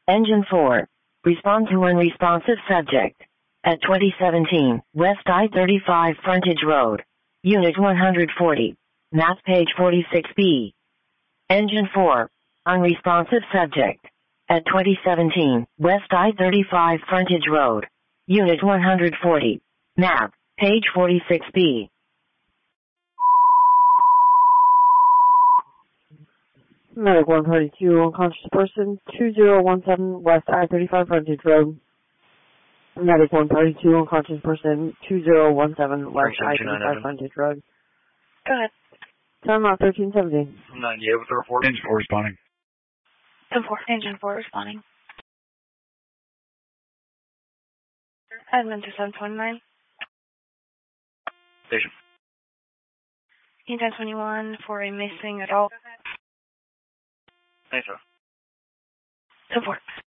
Engine 4. Respond to unresponsive subject. At 2017, West I-35 Frontage Road. Unit 140. Map page 46B. Engine 4. Unresponsive subject. At 2017, West I-35 Frontage Road. Unit 140. Map, page 46B. Medic 132, unconscious person, 2017 West I-35 Frontage Road. Medic 132, unconscious person, 2017 West I-35 Frontage Road. Go ahead. Time out 1317. 98 with the report. Engine 4 responding. Engine 4 responding. Admin to 729. Station. 1021 for a missing adult. Thanks, sir. 10-4.